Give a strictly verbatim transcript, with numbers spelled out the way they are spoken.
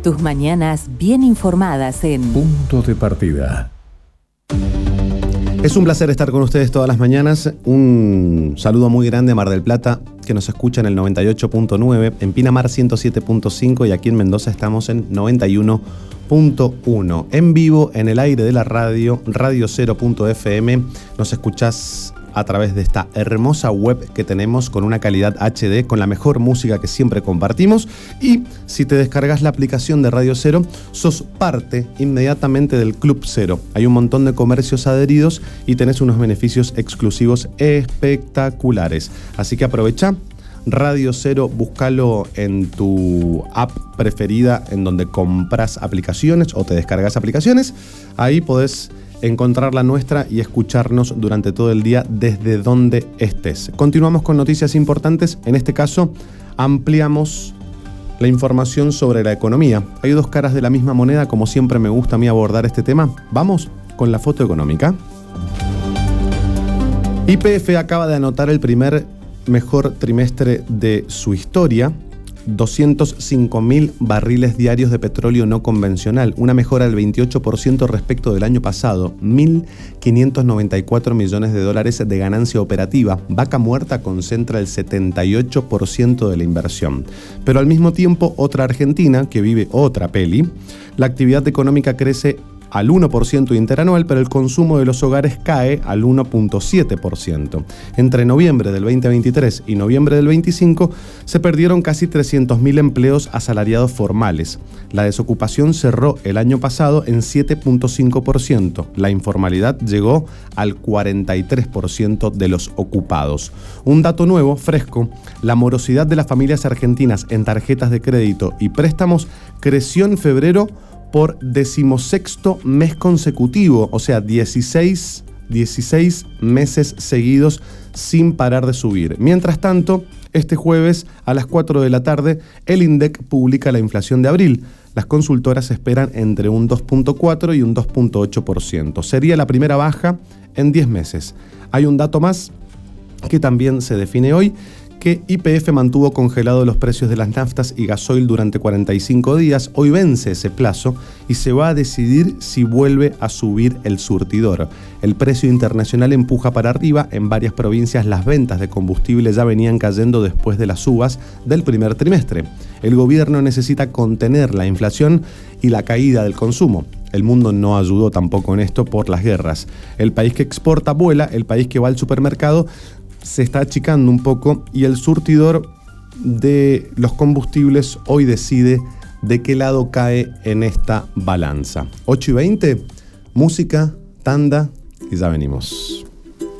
Tus mañanas bien informadas en Punto de Partida. Es un placer estar con ustedes todas las mañanas. Un saludo muy grande a Mar del Plata, que nos escucha en el noventa y ocho punto nueve, en Pinamar ciento siete punto cinco y aquí en Mendoza estamos en noventa y uno punto uno. En vivo, en el aire de la radio, radio cero punto efe eme, nos escuchás a través de esta hermosa web que tenemos con una calidad hache de, con la mejor música que siempre compartimos. Y si te descargas la aplicación de Radio Cero, sos parte inmediatamente del Club Cero. Hay un montón de comercios adheridos y tenés unos beneficios exclusivos espectaculares. Así que aprovecha Radio Cero, búscalo en tu app preferida en donde compras aplicaciones o te descargas aplicaciones. Ahí podés encontrar la nuestra y escucharnos durante todo el día desde donde estés. Continuamos con noticias importantes. En este caso, ampliamos la información sobre la economía. Hay dos caras de la misma moneda, como siempre me gusta a mí abordar este tema. Vamos con la foto económica. Y pe efe acaba de anotar el primer mejor trimestre de su historia. doscientos cinco mil barriles diarios de petróleo no convencional, una mejora del veintiocho por ciento respecto del año pasado, mil quinientos noventa y cuatro millones de dólares de ganancia operativa. Vaca Muerta concentra el setenta y ocho por ciento de la inversión. Pero al mismo tiempo, otra Argentina, que vive otra peli, la actividad económica crece al uno por ciento interanual, pero el consumo de los hogares cae al uno punto siete por ciento. Entre noviembre del veinte veintitrés y noviembre del veinticinco se perdieron casi trescientos mil empleos asalariados formales. La desocupación cerró el año pasado en siete punto cinco por ciento. La informalidad llegó al cuarenta y tres por ciento de los ocupados. Un dato nuevo, fresco: la morosidad de las familias argentinas en tarjetas de crédito y préstamos creció en febrero por decimosexto mes consecutivo, o sea, dieciséis, dieciséis meses seguidos sin parar de subir. Mientras tanto, este jueves a las cuatro de la tarde, el INDEC publica la inflación de abril. Las consultoras esperan entre un dos punto cuatro y un dos punto ocho por ciento. Sería la primera baja en diez meses. Hay un dato más que también se define hoy, que y pe efe mantuvo congelados los precios de las naftas y gasoil durante cuarenta y cinco días. Hoy vence ese plazo y se va a decidir si vuelve a subir el surtidor. El precio internacional empuja para arriba. En varias provincias las ventas de combustible ya venían cayendo después de las subas del primer trimestre. El gobierno necesita contener la inflación y la caída del consumo. El mundo no ayudó tampoco en esto por las guerras. El país que exporta vuela, el país que va al supermercado se está achicando un poco y el surtidor de los combustibles hoy decide de qué lado cae en esta balanza. ocho y veinte, música, tanda y ya venimos.